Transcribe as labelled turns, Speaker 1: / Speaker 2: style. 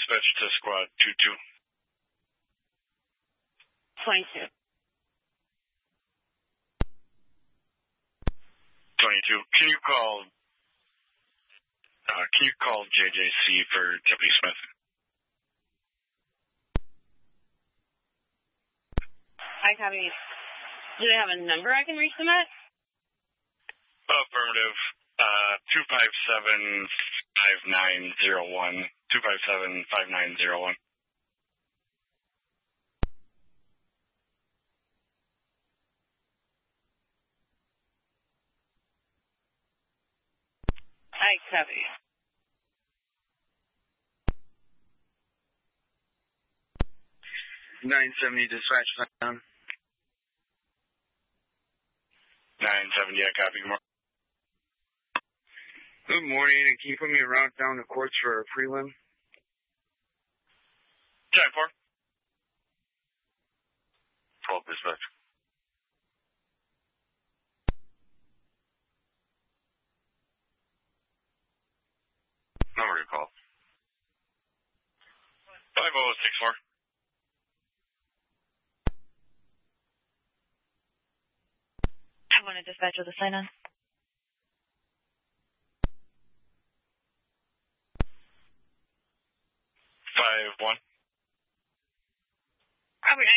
Speaker 1: dispatch to squad 22.
Speaker 2: 22.
Speaker 1: 22. Can you call JJC for Deputy Smith?
Speaker 2: I copy. Do they have a number I can reach them at?
Speaker 1: Affirmative. 257-5901. 257-5901.
Speaker 2: I copy.
Speaker 3: $970 dispatch down.
Speaker 1: 970, yeah, copy.
Speaker 3: Good morning, and can you put me around down the courts for a prelim?
Speaker 1: 10-4.
Speaker 4: 12 dispatch. Number you call.
Speaker 1: 5064.
Speaker 5: I want to dispatch with a sign-on.
Speaker 1: 5-1.
Speaker 2: Robert